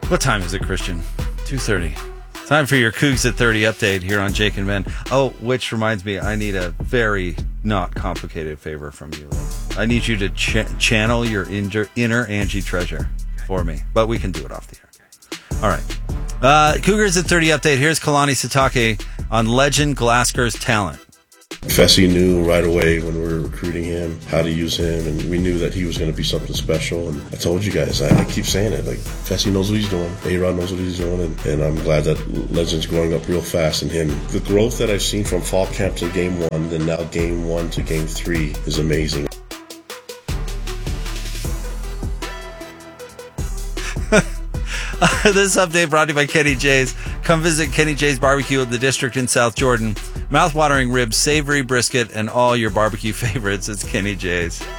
What time is it, Christian? 2:30. Time for your Cougs at 30 update here on Jake and Ben. Oh, which reminds me, I need a very not complicated favor from you. I need you to channel your inner Angie Treasure for me, but we can do it off the air. All right. Cougars at 30 update. Here's Kalani Sitake on legend Glasker's talent. Fessy knew right away when we were recruiting him how to use him, and we knew that he was going to be something special. And I told you guys, I keep saying it, like, Fessy knows what he's doing, A-Rod knows what he's doing, and I'm glad that Legend's growing up real fast in him. The growth that I've seen from fall camp to game 1, and now game 1 to game 3 is amazing. This update brought to you by Kenny J's. Come visit Kenny J's Barbecue at the District in South Jordan. Mouth-watering ribs, savory brisket, and all your barbecue favorites. It's Kenny J's.